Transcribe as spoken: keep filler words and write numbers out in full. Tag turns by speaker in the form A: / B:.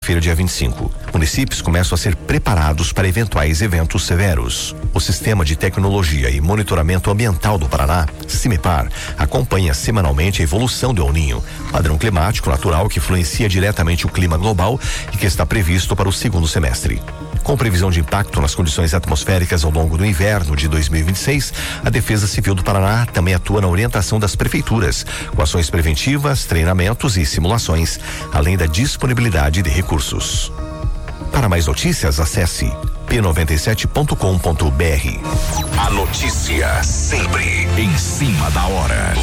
A: quarta-feira, dia vinte e cinco. Municípios começam a ser preparados para eventuais eventos severos. O Sistema de Tecnologia e Monitoramento Ambiental do Paraná, CIMEPAR, acompanha semanalmente a evolução do El Niño, padrão climático natural que influencia diretamente o clima global e que está previsto para o segundo semestre. Com previsão de impacto nas condições atmosféricas ao longo do inverno de dois mil e vinte e seis, a Defesa Civil do Paraná também atua na orientação das prefeituras, com ações preventivas, treinamentos e simulações, além da disponibilidade de recursos. Para mais notícias, acesse p noventa e sete ponto com ponto b r.
B: A notícia sempre em cima da hora.